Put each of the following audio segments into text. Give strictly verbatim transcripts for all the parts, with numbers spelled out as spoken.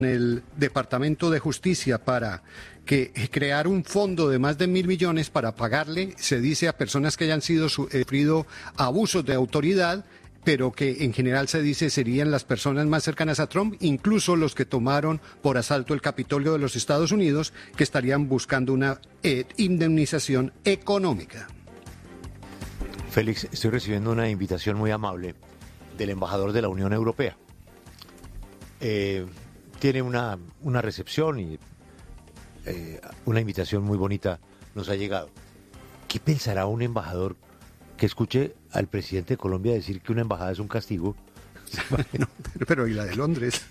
el Departamento de Justicia para que crear un fondo de más de mil millones para pagarle, se dice, a personas que hayan sido sufrido abusos de autoridad, pero que en general se dice serían las personas más cercanas a Trump, incluso los que tomaron por asalto el Capitolio de los Estados Unidos, que estarían buscando una eh, indemnización económica. Félix, estoy recibiendo una invitación muy amable del embajador de la Unión Europea. Eh, tiene una, una recepción y eh, una invitación muy bonita nos ha llegado. ¿Qué pensará un embajador que escuche al presidente de Colombia decir que una embajada es un castigo? No, pero, pero ¿y la de Londres?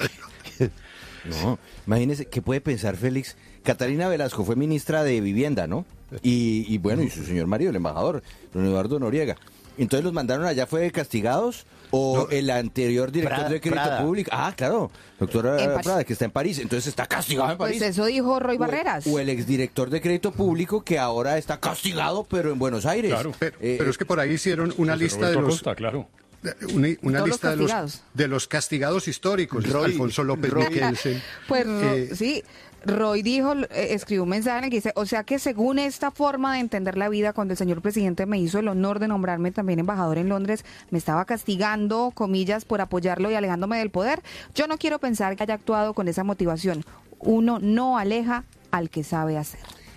No, imagínese, ¿qué puede pensar Félix? Catalina Velasco fue ministra de Vivienda, ¿no? Y, y bueno, y su señor marido, el embajador, don Eduardo Noriega. Entonces los mandaron allá, ¿fue castigados? ¿O no, el anterior director Prada, de Crédito Prada. Público? Ah, claro, doctora Prada, que está en París, entonces está castigado en París. Pues eso dijo Roy Barreras. O, o el exdirector de Crédito Público, que ahora está castigado, pero en Buenos Aires. Claro, pero, eh, pero es que por ahí hicieron una lista de los... Costa, claro. Una, una lista de los, de los castigados históricos. Roy, Alfonso López Miquelsen. Pues eh, sí, Roy dijo, eh, escribió un mensaje en el que dice, o sea que según esta forma de entender la vida, cuando el señor presidente me hizo el honor de nombrarme también embajador en Londres, me estaba castigando, comillas, por apoyarlo y alejándome del poder. Yo no quiero pensar que haya actuado con esa motivación. Uno no aleja al que sabe hacer.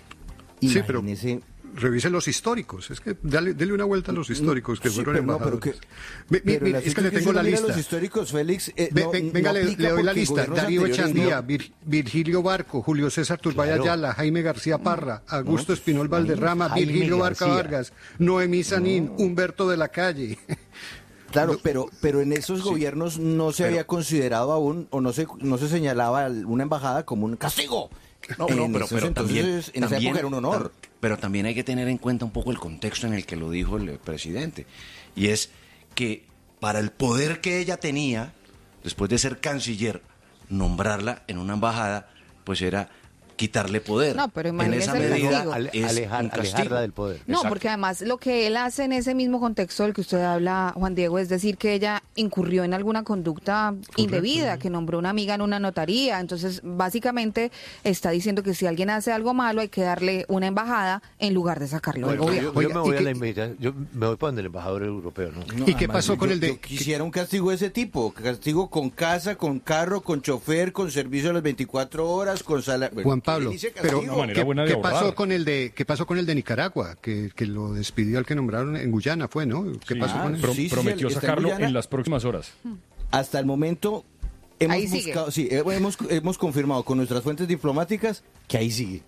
Sí, pero revise los históricos, es que dale, dele una vuelta a los históricos que sí, fueron embajadores. No, pero que, me, me, pero es que le tengo la lista. Los históricos, Félix, eh, Ve, no, venga, no le, le doy la lista. Darío Echandía, no. Vir, Virgilio Barco, Julio César Turbay claro. Ayala, Jaime García Parra, Augusto no, Espinol Valderrama, Jaime Virgilio Barca Vargas, Noemí Sanín, no. Humberto de la Calle. Claro, pero pero en esos sí, gobiernos no se pero, había considerado aún, o no se no se señalaba una embajada como un castigo. No, no, pero, pero también, en esa también, época era un honor. Pero también hay que tener en cuenta un poco el contexto en el que lo dijo el presidente. Y es que para el poder que ella tenía, después de ser canciller, nombrarla en una embajada, pues era quitarle poder. No, pero en esa medida ale, alejar, alejarla del poder. No, exacto. Porque además lo que él hace en ese mismo contexto del que usted habla, Juan Diego, es decir que ella incurrió en alguna conducta Correcto. indebida, que nombró una amiga en una notaría. Entonces, básicamente está diciendo que si alguien hace algo malo hay que darle una embajada en lugar de sacarlo del gobierno. Yo, yo me voy a la invitación, yo me voy para donde el embajador europeo, ¿no? no ¿Y qué pasó yo, con el de...? Yo quisiera un castigo de ese tipo, castigo con casa, con carro, con chofer, con servicio a las veinticuatro horas, con salario. Juan Pablo, pero ¿Qué, ¿Qué, ¿qué pasó con el de qué pasó con el de Nicaragua? Que, que lo despidió al que nombraron en Guyana, fue, ¿no? ¿Qué sí, pasó ah, con él? Pro, sí, sí, prometió sí, sacarlo en, en las próximas horas. Hasta el momento hemos ahí buscado, sí, hemos hemos confirmado con nuestras fuentes diplomáticas que ahí sigue.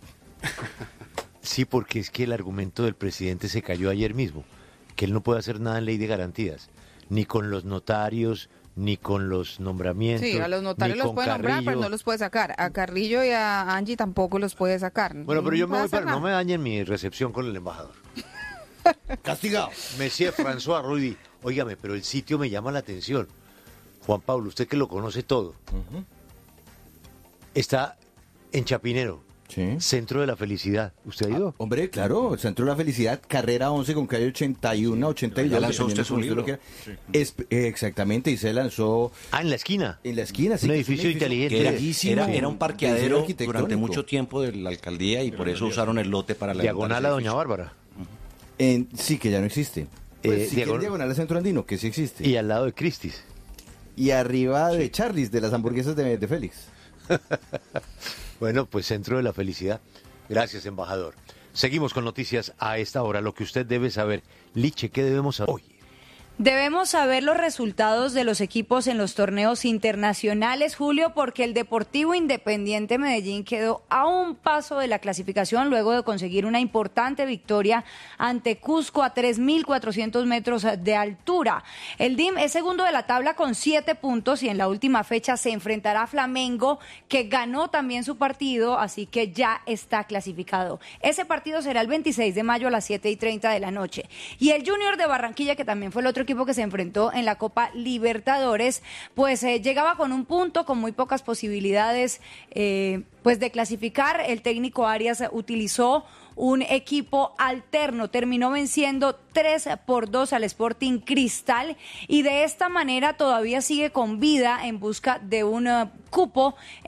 Sí, porque es que el argumento del presidente se cayó ayer mismo, que él no puede hacer nada en ley de garantías, ni con los notarios, ni con los nombramientos. Sí, a los notarios los puede Carrillo. nombrar, pero no los puede sacar. A Carrillo y a Angie tampoco los puede sacar. Bueno, pero no yo me voy para nada. no me dañen mi recepción con el embajador. Castigado. Monsieur François Rudy. Óigame, pero el sitio me llama la atención. Juan Pablo, usted que lo conoce todo. Uh-huh. Está en Chapinero. Sí. Centro de la Felicidad. ¿Usted ha ido? Ah, hombre, claro, el Centro de la Felicidad, carrera once con calle ochenta y uno, ochenta y dos. Ya lanzó usted su libro. Sí. Es, eh, exactamente, y se lanzó... Ah, en la esquina. En la esquina, sí. Un edificio inteligente. Era, era, era un parqueadero durante mucho tiempo de la alcaldía y por eso usaron el lote para la... Diagonal a Doña Bárbara. Uh-huh. En, sí, que ya no existe. Pues, eh, si diagonal, diagonal al Centro Andino, que sí existe. Y al lado de Christie's. Y arriba de Charlie's, de las hamburguesas de, de Félix. Bueno, pues Centro de la Felicidad. Gracias, embajador. Seguimos con noticias a esta hora. Lo que usted debe saber. Liche, ¿qué debemos saber hoy? Debemos saber los resultados de los equipos en los torneos internacionales, Julio, porque el Deportivo Independiente Medellín quedó a un paso de la clasificación luego de conseguir una importante victoria ante Cusco a tres mil cuatrocientos metros de altura. El D I M es segundo de la tabla con siete puntos y en la última fecha se enfrentará a Flamengo, que ganó también su partido, así que ya está clasificado. Ese partido será el veintiséis de mayo a las siete y treinta de la noche. Y el Junior de Barranquilla, que también fue el otro equipo que se enfrentó en la Copa Libertadores, pues eh, llegaba con un punto, con muy pocas posibilidades eh, pues de clasificar. El técnico Arias utilizó un equipo alterno, terminó venciendo tres por dos al Sporting Cristal y de esta manera todavía sigue con vida en busca de un uh, cupo